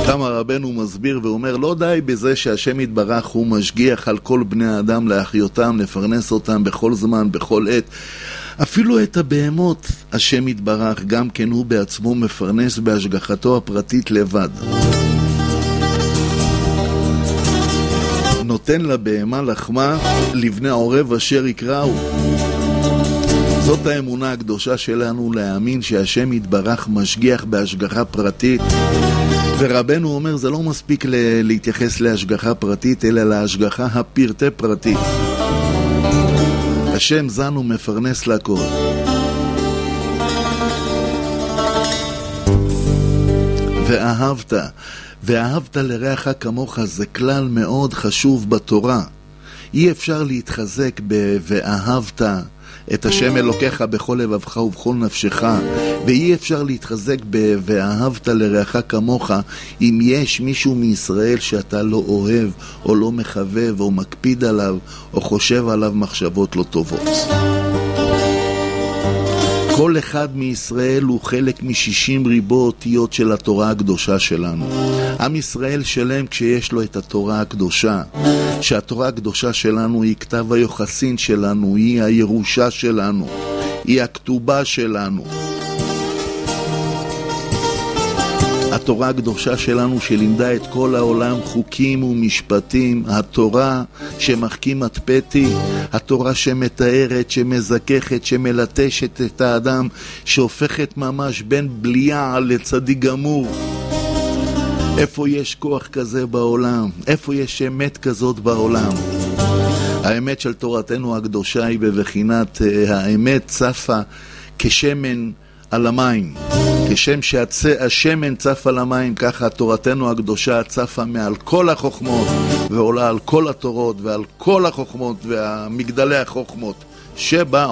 כמה רבנו מסביר ואומר, לא די בזה שהשם יתברך הוא משגיח על כל בני האדם להחיותם, לפרנס אותם בכל זמן, בכל עת. אפילו את הבהמות השם יתברך גם כן הוא בעצמו מפרנס בהשגחתו הפרטית לבד. נותן לבהמה לחמה לבני עורב אשר יקראו. זאת האמונה הקדושה שלנו, להאמין שהשם יתברך משגיח בהשגחה פרטית. ורבנו אומר, זה לא מספיק להתייחס להשגחה פרטית, אלא להשגחה הפרטי פרטית. השם זן ומפרנס לכל. ואהבת לרעך כמוך, זה כלל מאוד חשוב בתורה. אי אפשר להתחזק ואהבת את השם אלוקיך בכל לבבך ובכל נפשך, ואי אפשר להתחזק ואהבת לרעך כמוך אם יש מישהו מישראל שאתה לא אוהב או לא מחבב או מקפיד עליו או חושב עליו מחשבות לא טובות. כל אחד מישראל הוא חלק מ60 ריבו אותיות של התורה הקדושה שלנו. עם ישראל שלם כשיש לו את התורה הקדושה, שהתורה הקדושה שלנו היא כתב היוחסין שלנו, היא הירושה שלנו, היא הכתובה שלנו. התורה הקדושה שלנו שלימדה את כל העולם חוקים ומשפטים, התורה שמחכים מתפתי, התורה שמתארת, שמזככת, שמלטשת את האדם, שהופכת ממש בין בליעה לצדיק גמור. איפה יש כוח כזה בעולם? איפה יש אמת כזאת בעולם? האמת של תורתנו הקדושה היא בבחינת האמת צפה כשמן על המים. כשם שהשמן צף על המים, ככה תורתנו הקדושה צפה מעל כל החוכמות ועולה על כל התורות ועל כל החוכמות והמגדלי החוכמות שבה